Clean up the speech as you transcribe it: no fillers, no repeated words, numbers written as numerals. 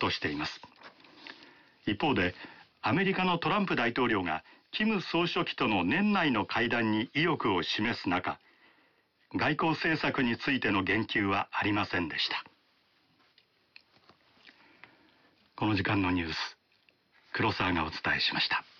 としています。一方で、アメリカのトランプ大統領が金総書記との年内の会談に意欲を示す中、外交政策についての言及はありませんでした。この時間のニュース、黒沢がお伝えしました。